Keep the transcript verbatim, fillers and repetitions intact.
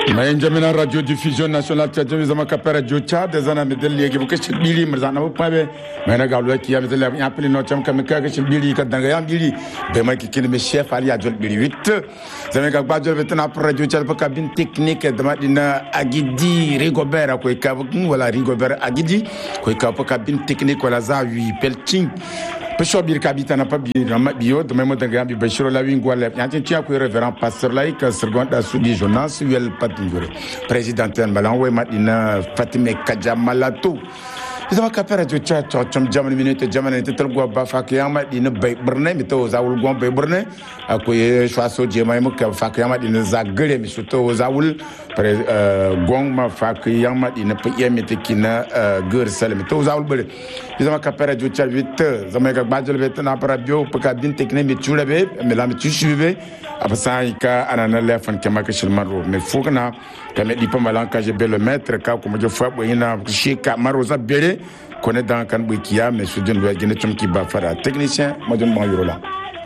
mayen jamina radio diffusion nationale tadjami zama kapara jocha de zana medel legi buke bili mrzana bu pabe mayna galo ki ya medel ya pli no cham kam ka ke bili ka danga ya bili be ma ki kin me chef ali adjol bili huit zama ka ba jol betna pour radio cha ka bin technique de madina agidi rigobert ko ka wala rigobert agidi ko ka ka bin technique wala za huit pelting Pesho bir kabita na pa bio de même de gambi beshiro la wingwa le yantin tia ko révérend pasteur laïc seconda sudi jonas wel patingore président en balanwe madina Fatime Kajamalato Isama kapera jo cha cha chom jamani minute jamani tetel go ba fakiyama dina bay burne mi to zawul gon bay burne akoye choiso je may mu ka fakiyama dina zagere mi to zawul pre gon ma fakiyama dina pe yemi te kina geur salmi to zawul bele Isama kapera jo cha huit zama ka bajel betna para bio pe ka bin tekne mi chulabe mi la mi chushube apasa ka anana lefan kema ka shilmaro me fukna kame di pamalan ka je bele maître ka ko mo je fa boyina shika maroza bele connaît dans kan bukiya mais sudun wa gene tum ki ba fara technicien ma don ma yoro la